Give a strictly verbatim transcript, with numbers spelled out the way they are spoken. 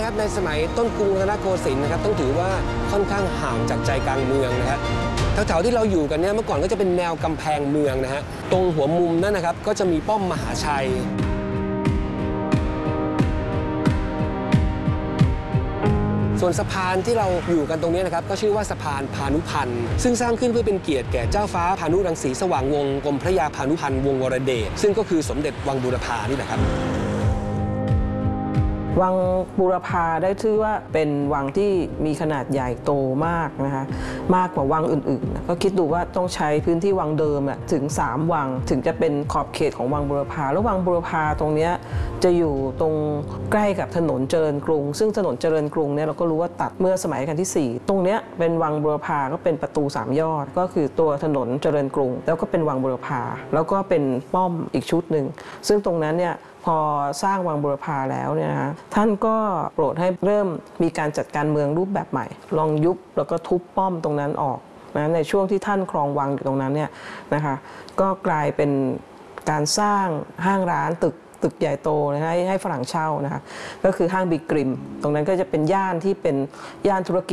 นะครับในสมัยต้นกรุงรัตนโกสินทร์นะครับต้องถือว่าค่อนข้างห่างจากใจกลางเมืองนะครับแถวๆที่เราอยู่กันเนี่ยเมื่อก่อนก็จะเป็นแนวกำแพงเมืองนะฮะตรงหัวมุมนั่นนะครับก็จะมีป้อมมหาชัยส่วนสะพานที่เราอยู่กันตรงนี้นะครับก็ชื่อว่าสะพานพานุพันธ์ซึ่งสร้างขึ้นเพื่อเป็นเกียรติแก่เจ้าฟ้าพานุรังสีสว่างวงศ์กรมพระยาพานุพันธ์วงศ์วรเดชซึ่งก็คือสมเด็จวังบูรพานี่แหละครับวังบูรพาได้ชื่อว่าเป็นวังที่มีขนาดใหญ่โตมากนะคะมากกว่าวังอื่นๆก็คิดดูว่าต้องใช้พื้นที่วังเดิมถึงสามวังถึงจะเป็นขอบเขตของวังบูรพาแล้ววังบูรพาตรงนี้จะอยู่ตรงใกล้กับถนนเจริญกรุงซึ่งถนนเจริญกรุงเนี่ยเราก็รู้ว่าตัดเมื่อสมัยรัชกาลที่สี่ตรงนี้เป็นวังบูรพาก็เป็นประตูสามยอดก็คือตัวถนนเจริญกรุงแล้วก็เป็นวังบูรพาแล้วก็เป็นป้อมอีกชุดหนึ่งซึ่งตรงนั้นเนี่ยพอสร้างวังบูรพาแล้วเนี่ยนะท่านก็โปรดให้เริ่มมีการจัดการเมืองรูปแบบใหม่ลองยุบแล้วก็ทุบป้อมตรงนั้นออกนะในช่วงที่ท่านครองวังอยู่ตรงนั้นเนี่ยนะคะก็กลายเป็นการสร้างห้างร้านตึกตึกใหญ่โตนะให้ให้ฝรั่งเช่านะคะก็คือห้างบีกริมตรงนั้นก็จะเป็นย่านที่เป็นย่านธุรกิจ